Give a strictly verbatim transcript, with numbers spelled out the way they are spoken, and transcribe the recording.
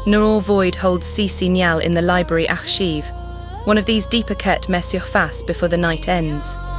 Noor Void holds Si Signal in the library archive, one of these deeper kept met surface before the night ends.